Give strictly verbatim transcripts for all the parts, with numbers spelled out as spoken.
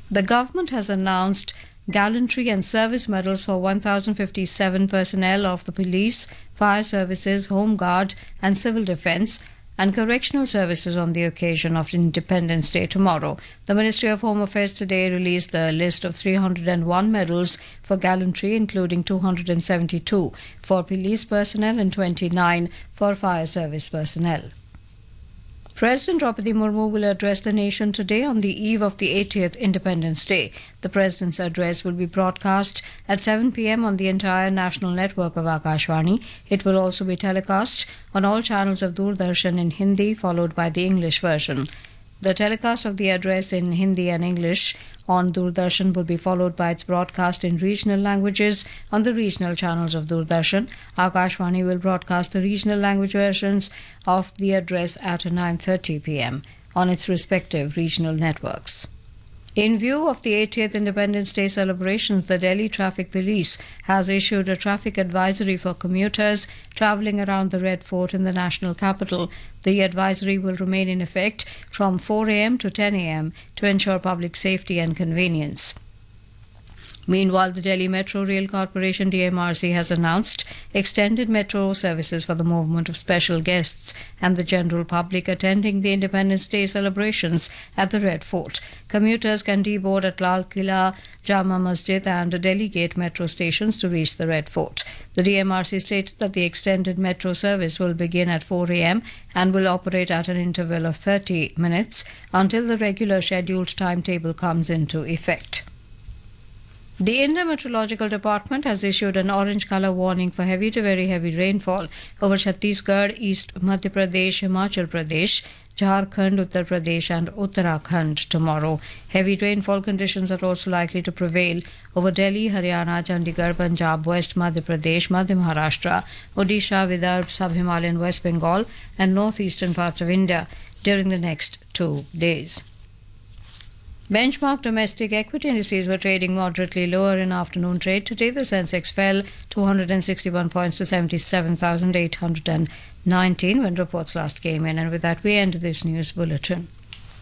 The government has announced gallantry and service medals for one thousand fifty-seven personnel of the police, fire services, home guard, and civil defense and correctional services on the occasion of Independence Day tomorrow. The Ministry of Home Affairs today released the list of three hundred one medals for gallantry, including two hundred seventy-two for police personnel and twenty-nine for fire service personnel. President Draupadi Murmu will address the nation today on the eve of the eightieth Independence Day. The President's address will be broadcast at seven p.m. on the entire national network of Akashvani. It will also be telecast on all channels of Doordarshan in Hindi, followed by the English version. The telecast of the address in Hindi and English on Doordarshan will be followed by its broadcast in regional languages on the regional channels of Doordarshan. Akashvani will broadcast the regional language versions of the address at nine thirty p.m. on its respective regional networks. In view of the eightieth Independence Day celebrations, the Delhi Traffic Police has issued a traffic advisory for commuters travelling around the Red Fort in the national capital. The advisory will remain in effect from four a.m. to ten a.m. to ensure public safety and convenience. Meanwhile, the Delhi Metro Rail Corporation D M R C has announced extended metro services for the movement of special guests and the general public attending the Independence Day celebrations at the Red Fort. Commuters can deboard at Lal Killa, Jama Masjid and Delhi Gate metro stations to reach the Red Fort. The D M R C stated that the extended metro service will begin at four a.m. and will operate at an interval of thirty minutes until the regular scheduled timetable comes into effect. The India Meteorological Department has issued an orange colour warning for heavy to very heavy rainfall over Chhattisgarh, East Madhya Pradesh, Himachal Pradesh, Jharkhand, Uttar Pradesh and Uttarakhand tomorrow. Heavy rainfall conditions are also likely to prevail over Delhi, Haryana, Chandigarh, Punjab, West Madhya Pradesh, Madhya Maharashtra, Odisha, Vidarbha, Sub-Himalayan West Bengal and northeastern parts of India during the next two days. Benchmark domestic equity indices were trading moderately lower in afternoon trade. Today, the Sensex fell two hundred sixty-one points to seventy-seven thousand eight hundred nineteen when reports last came in. And with that, we end this news bulletin.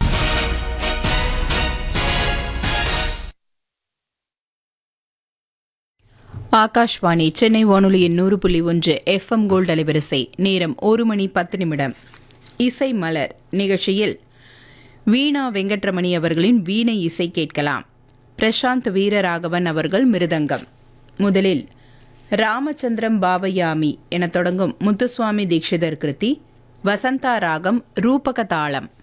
Akashvani Chennai வானொலியின் நூறு புள்ளி ஒன்று FM gold அலைவரிசை நேரம் ஒரு மணி பத்து நிமிடம். இசை மலர் நிகழ்ச்சியில் வீணா வெங்கட்ரமணி அவர்களின் வீணை இசை கேட்கலாம். பிரசாந்த் வீரராகவன் அவர்கள் மிருதங்கம். முதலில் ராமச்சந்திரம் பாவயாமி என தொடங்கும் முத்துசுவாமி தீட்சிதர் கிருதி, வசந்தா ராகம், ரூபக தாளம்.